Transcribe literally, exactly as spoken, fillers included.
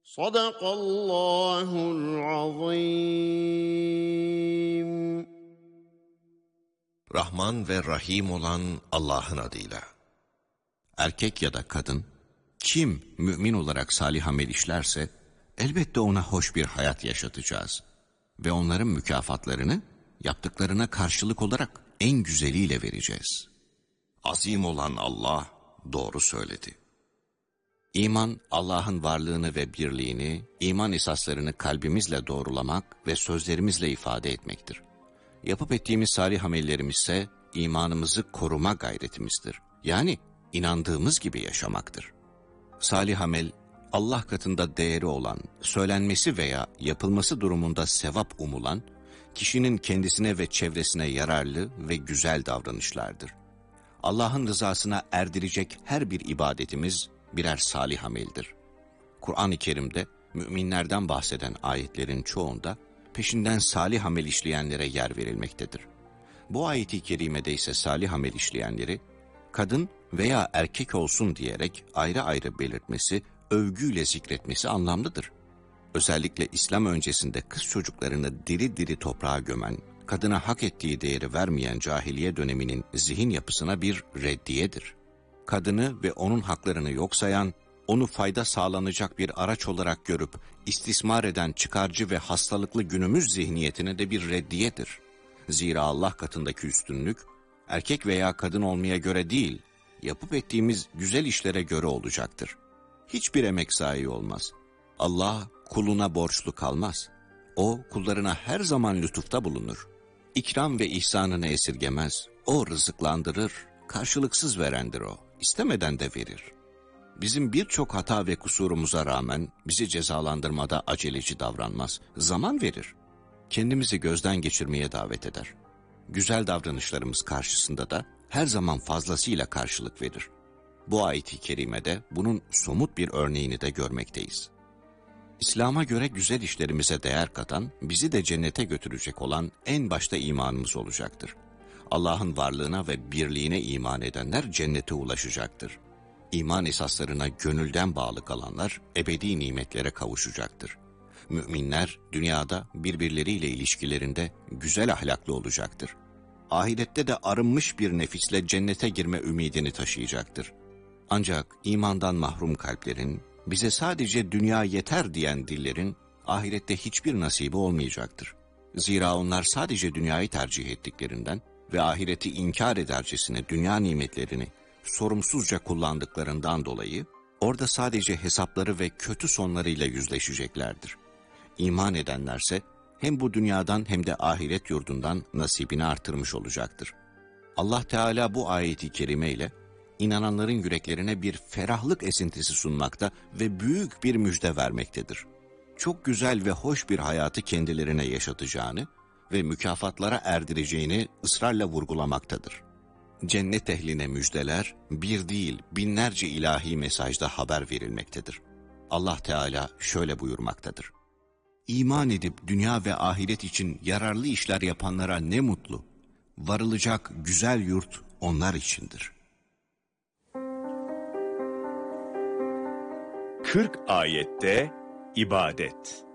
Sadakallahul azim. Rahman ve Rahim olan Allah'ın adıyla. Erkek ya da kadın, kim mümin olarak salih amel işlerse, elbette ona hoş bir hayat yaşatacağız. Ve onların mükafatlarını, yaptıklarına karşılık olarak en güzeliyle vereceğiz. Azim olan Allah doğru söyledi. İman, Allah'ın varlığını ve birliğini, iman esaslarını kalbimizle doğrulamak ve sözlerimizle ifade etmektir. Yapıp ettiğimiz salih amellerimiz ise imanımızı koruma gayretimizdir. Yani inandığımız gibi yaşamaktır. Salih amel, Allah katında değeri olan, söylenmesi veya yapılması durumunda sevap umulan, kişinin kendisine ve çevresine yararlı ve güzel davranışlardır. Allah'ın rızasına erdirecek her bir ibadetimiz birer salih ameldir. Kur'an-ı Kerim'de müminlerden bahseden ayetlerin çoğunda peşinden salih amel işleyenlere yer verilmektedir. Bu ayet-i kerimede ise salih amel işleyenleri, kadın veya erkek olsun diyerek ayrı ayrı belirtmesi, övgüyle zikretmesi anlamlıdır. Özellikle İslam öncesinde kız çocuklarını diri diri toprağa gömen, kadına hak ettiği değeri vermeyen cahiliye döneminin zihin yapısına bir reddiyedir. Kadını ve onun haklarını yok sayan, onu fayda sağlanacak bir araç olarak görüp istismar eden çıkarcı ve hastalıklı günümüz zihniyetine de bir reddiyedir. Zira Allah katındaki üstünlük, erkek veya kadın olmaya göre değil, yapıp ettiğimiz güzel işlere göre olacaktır. Hiçbir emek zayi olmaz. Allah kuluna borçlu kalmaz. O kullarına her zaman lütufta bulunur. İkram ve ihsanını esirgemez. O rızıklandırır, karşılıksız verendir o. İstemeden de verir. Bizim birçok hata ve kusurumuza rağmen bizi cezalandırmada aceleci davranmaz. Zaman verir. Kendimizi gözden geçirmeye davet eder. Güzel davranışlarımız karşısında da her zaman fazlasıyla karşılık verir. Bu ayet-i kerimede bunun somut bir örneğini de görmekteyiz. İslam'a göre güzel işlerimize değer katan, bizi de cennete götürecek olan en başta imanımız olacaktır. Allah'ın varlığına ve birliğine iman edenler cennete ulaşacaktır. İman esaslarına gönülden bağlı kalanlar ebedi nimetlere kavuşacaktır. Müminler dünyada birbirleriyle ilişkilerinde güzel ahlaklı olacaktır. Ahirette de arınmış bir nefisle cennete girme ümidini taşıyacaktır. Ancak imandan mahrum kalplerin, bize sadece dünya yeter diyen dillerin ahirette hiçbir nasibi olmayacaktır. Zira onlar sadece dünyayı tercih ettiklerinden ve ahireti inkar edercesine dünya nimetlerini sorumsuzca kullandıklarından dolayı orada sadece hesapları ve kötü sonlarıyla yüzleşeceklerdir. İman edenlerse hem bu dünyadan hem de ahiret yurdundan nasibini artırmış olacaktır. Allah Teala bu ayeti kerime ile inananların yüreklerine bir ferahlık esintisi sunmakta ve büyük bir müjde vermektedir. Çok güzel ve hoş bir hayatı kendilerine yaşatacağını ve mükafatlara erdireceğini ısrarla vurgulamaktadır. Cennet ehline müjdeler bir değil binlerce ilahi mesajda haber verilmektedir. Allah Teala şöyle buyurmaktadır. İman edip dünya ve ahiret için yararlı işler yapanlara ne mutlu. Varılacak güzel yurt onlar içindir. kırk ayette ibadet.